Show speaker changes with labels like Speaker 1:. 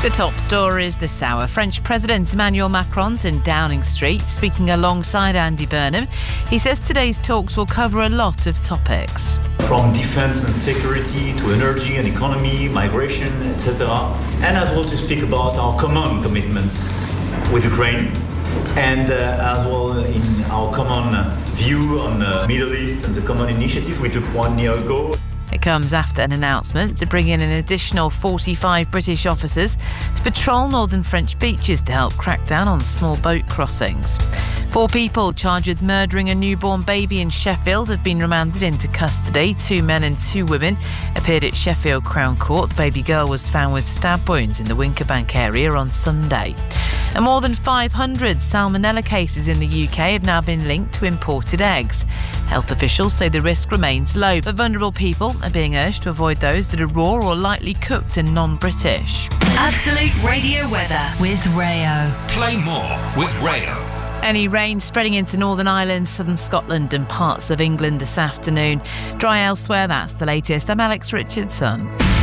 Speaker 1: The top stories this hour. French President Emmanuel Macron's in Downing Street, speaking alongside Andy Burnham. He says today's talks will cover a lot of topics.
Speaker 2: From defense and security to energy and economy, migration, etc. And as well to speak about our common commitments with Ukraine and as well in our common view on the Middle East and the common initiative we took 1 year ago.
Speaker 1: It comes after an announcement to bring in an additional 45 British officers to patrol northern French beaches to help crack down on small boat crossings. 4 people charged with murdering a newborn baby in Sheffield have been remanded into custody. 2 men and 2 women appeared at Sheffield Crown Court. The baby girl was found with stab wounds in the Winkerbank area on Sunday. And more than 500 salmonella cases in the UK have now been linked to imported eggs. Health officials say the risk remains low, but vulnerable people are being urged to avoid those that are raw or lightly cooked and non-British.
Speaker 3: Absolute Radio weather with Rayo.
Speaker 4: Play more with Rayo.
Speaker 1: Any rain spreading into Northern Ireland, southern Scotland and parts of England this afternoon. Dry elsewhere, that's the latest. I'm Alex Richardson.